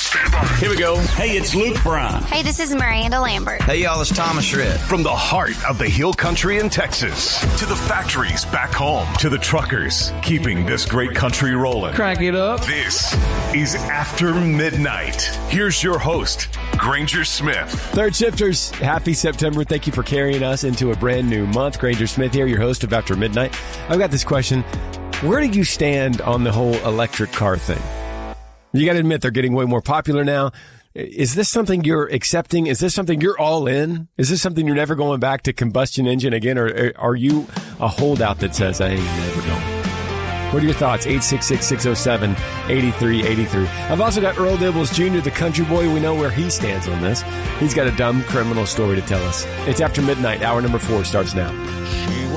Stand by. Here we go. Hey, it's Luke Bryan. Hey, this is Miranda Lambert. Hey, y'all, it's Thomas Rhett. From the heart of the Hill Country in Texas to the factories back home to the truckers keeping this great country rolling. Crank it up. This is After Midnight. Here's your host, Granger Smith. Third shifters, happy September. Thank you for carrying us into a brand new month. Granger Smith here, your host of After Midnight. I've got this question. Where do you stand on the whole electric car thing? You got to admit, they're getting way more popular now. Is this something you're accepting? Is this something you're all in? Is this something you're never going back to combustion engine again? Or are you a holdout that says, I ain't never going? What are your thoughts? 866-607-8383. I've also got Earl Dibbles Jr., the country boy. We know where he stands on this. He's got a dumb criminal story to tell us. It's After Midnight. Hour number 4 starts now.